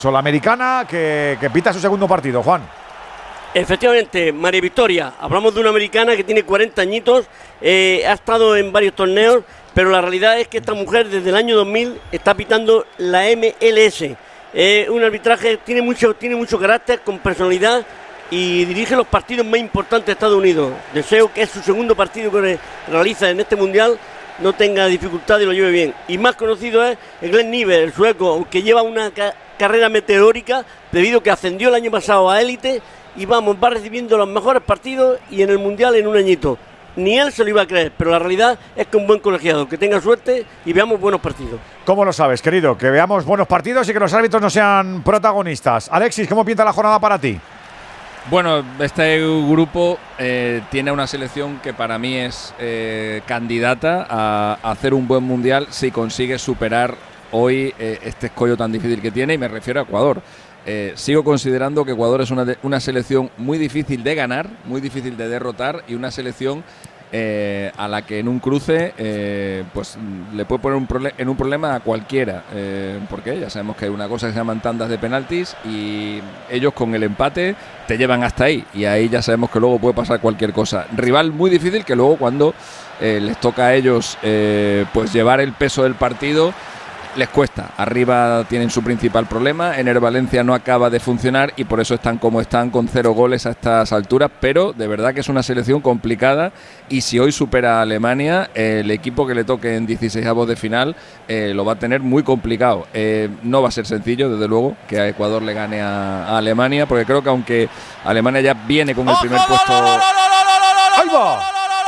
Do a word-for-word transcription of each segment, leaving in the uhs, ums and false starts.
Sudamericana que, que pita su segundo partido, Juan. Efectivamente, María Victoria, hablamos de una americana que tiene cuarenta añitos, eh, ha estado en varios torneos, pero la realidad es que esta mujer desde el año dos mil está pitando la M L S. Eh, un arbitraje, tiene mucho, tiene mucho carácter, con personalidad y dirige los partidos más importantes de Estados Unidos. Deseo que es su segundo partido que realiza en este mundial, no tenga dificultad y lo lleve bien. Y más conocido es el Glenn Niver, el sueco, aunque lleva una ca carrera meteórica debido a que ascendió el año pasado a élite y vamos, va recibiendo los mejores partidos y en el mundial en un añito. Ni él se lo iba a creer, pero la realidad es que un buen colegiado, que tenga suerte y veamos buenos partidos. ¿Cómo lo sabes, querido? Que veamos buenos partidos y que los árbitros no sean protagonistas. Alexis, ¿cómo pinta la jornada para ti? Bueno, este grupo eh, tiene una selección que para mí es eh, candidata a, a hacer un buen mundial si consigue superar hoy eh, este escollo tan difícil que tiene, y me refiero a Ecuador. Eh, sigo considerando que Ecuador es una, de, una selección muy difícil de ganar, muy difícil de derrotar, y una selección eh, a la que en un cruce eh, pues le puede poner un en un problema a cualquiera, eh, porque ya sabemos que hay una cosa que se llaman tandas de penaltis y ellos con el empate te llevan hasta ahí, y ahí ya sabemos que luego puede pasar cualquier cosa. Rival muy difícil que luego cuando eh, les toca a ellos eh, pues llevar el peso del partido les cuesta. Arriba tienen su principal problema, Ener Valencia no acaba de funcionar y por eso están como están, con cero goles a estas alturas, pero de verdad que es una selección complicada, y si hoy supera a Alemania, eh, el equipo que le toque en dieciseisavos de final eh, lo va a tener muy complicado. Eh, no va a ser sencillo, desde luego, que a Ecuador le gane a, a Alemania, porque creo que aunque Alemania ya viene con el primer puesto... ¡Ahí va!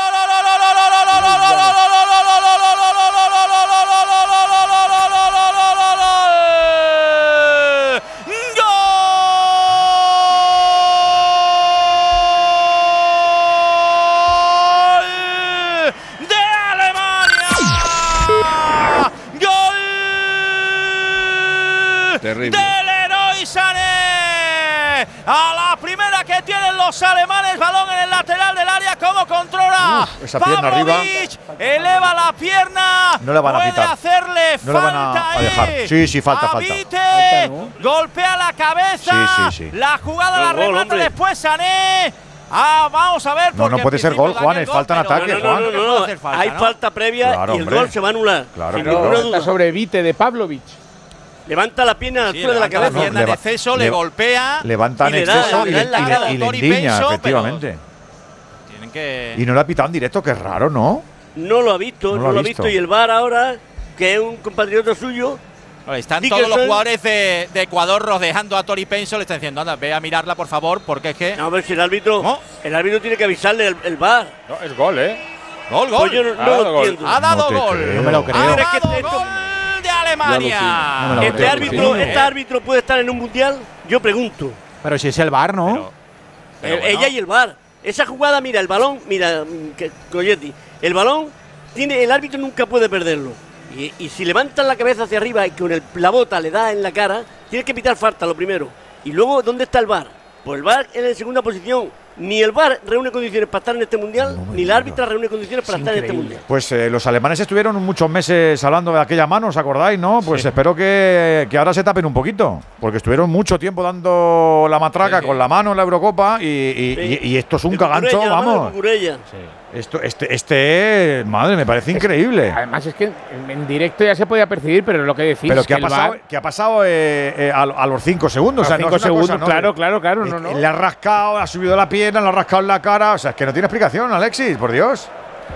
Terrible. Del Leroy Sané, a la primera que tienen los alemanes, balón en el lateral del área, como controla Uf, esa pierna arriba, eleva la pierna, no le van a puede quitar, hacerle no le van a, a dejar. Sí, sí, falta, falta. Avite, falta, ¿no? Golpea la cabeza, sí, sí, sí. La jugada no, la remata hombre. Después Sané. Ah, vamos a ver. No, no puede ser gol, Juan, es falta en ataque, no, no, Juan. no, no, no, no. Falta, hay ¿no? falta previa, claro, y el hombre. gol se va a anular. Claro, sin claro. ninguna duda. Sobre Vite de Pavlovic. Levanta la pierna a la Sí, altura de la levanta cabeza. la pierna en exceso, le, le golpea. Levanta en y le da, exceso le y, da le, en la y, cara. le, y le Tori endiña, Penso, efectivamente. Tienen que… Y no le ha pitado en directo, que es raro, ¿no? No lo ha visto, No no, lo ha lo ha visto. visto. Y el V A R ahora, que es un compatriota suyo… Vale, están Dickerson. todos los jugadores de, de Ecuador rodeando a Tori Penso, le están diciendo, anda, ve a mirarla, por favor, porque es que… No, a ver si el árbitro… ¿Cómo? El árbitro tiene que avisarle el, el V A R. No, es gol, ¿eh? Gol, gol. Pues yo no, Ha no dado lo gol. entiendo. Ha dado No te gol. creo. No me lo creo. Ha Pero es que dado esto- gol de Alemania. No me lo ¿Este creo, árbitro, sí. ¿Este árbitro puede estar en un mundial? Yo pregunto. Pero si es el V A R, ¿no? Pero, pero El- bueno. Ella y el V A R. Esa jugada, mira, el balón, mira, mm, que- Coyetti, el balón, tiene, el árbitro nunca puede perderlo. Y, y si levantan la cabeza hacia arriba y con el, la bota le da en la cara, tienes que pitar falta lo primero. Y luego, ¿dónde está el V A R? Pues el V A R en la segunda posición. Ni el V A R reúne condiciones para estar en este mundial, No me ni la digas. árbitra reúne condiciones para Es estar en este increíble. mundial. Pues eh, los alemanes estuvieron muchos meses hablando de aquella mano, ¿os acordáis, no? Pues Sí. espero que, que ahora se tapen un poquito, porque estuvieron mucho tiempo dando la matraca Sí, sí. con la mano en la Eurocopa y, y, Sí. y- y esto es un De cagancho, Cucurella, la mano de vamos. Cucurella. Esto, este, este, madre, me parece increíble. Además es que en, en directo ya se podía percibir, pero lo que decís Pero es ¿qué que ha el pasado, V A R, ¿qué ha pasado eh, eh, a, a los cinco segundos? a los o sea, no cinco es una segundos, cosa, ¿no? claro, claro, claro, no, Eh, no. Le ha rascado, ha subido la pierna, le ha rascado en la cara. O sea, es que no tiene explicación, Alexis, por Dios.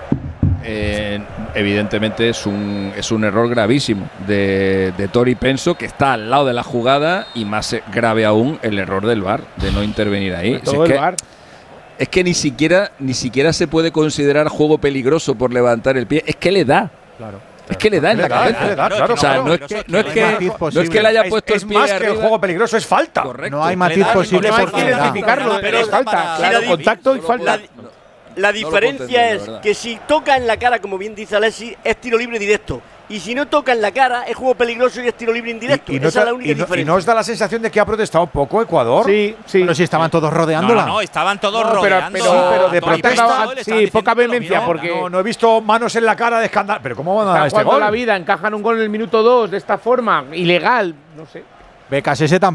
Eh, evidentemente es un, es un error gravísimo de, de Tori Penso, que está al lado de la jugada, y más eh, grave aún el error del V A R, de no intervenir ahí. Sobre Si todo es, el que, V A R. es que ni siquiera, ni siquiera se puede considerar juego peligroso por levantar el pie. Es que le da. Claro. Es que le da en Le la da, cabeza. le da, Claro, claro, O sea, claro. no es pero que, eso no es no que, hay matiz no es posible. que le haya Es, puesto es el pie más que el arriba. juego peligroso, es falta. Correcto. No hay Le matiz da posible el porque control, hay que le da. identificarlo, Pero pero es está falta. para- Claro, la- contacto y no lo falta. puedo- La No lo puedo diferencia entender, la es verdad. que si toca en la cara, como bien dice Alexis, es tiro libre directo. Y si no toca en la cara, es juego peligroso y es tiro libre indirecto. Y, y no Esa te- es la única y no- y diferencia. no os da la sensación de que ha protestado poco Ecuador. Sí, sí. Pero si estaban todos No, rodeándola. no, estaban todos No, pero- rodeando. pero- a pero de Tori protesta, Penso, le sí, estaban poca diciendo que lo vehemencia, mismo. porque- No, no he visto manos en la cara de escándalo. Pero ¿cómo van a dar Están este jugando gol? la vida, encajan un gol en el minuto dos de esta forma, ilegal, no sé. Becasese tampoco.